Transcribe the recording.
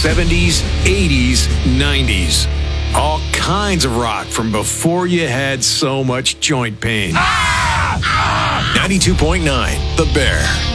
70s, 80s, 90s. All kinds of rock from before you had so much joint pain. 92.9 The Bear.